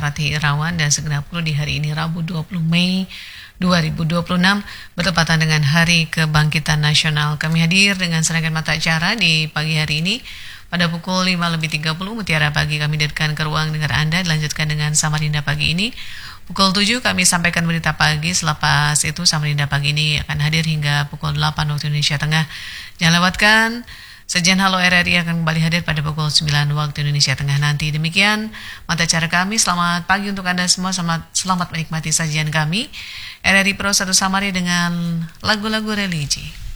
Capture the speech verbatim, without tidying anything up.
Sarati Irawan dan segenap kru di hari ini Rabu dua puluh Mei dua ribu dua puluh enam bertepatan dengan Hari Kebangkitan Nasional. Kami hadir dengan serangkaian mata acara di pagi hari ini. Pada pukul lima lebih tiga puluh Mutiara Pagi kami hadirkan ke ruang dengar Anda, dilanjutkan dengan Samarinda Pagi ini. Pukul tujuh kami sampaikan berita pagi, selepas itu Samarinda Pagi ini akan hadir hingga pukul delapan waktu Indonesia Tengah. Jangan lewatkan Sejen Halo R R I akan kembali hadir pada pukul sembilan waktu Indonesia Tengah nanti. Demikian mata acara kami. Selamat pagi untuk Anda semua. Selamat, selamat menikmati sajian kami. R R I Pro satu Samari dengan lagu-lagu religi.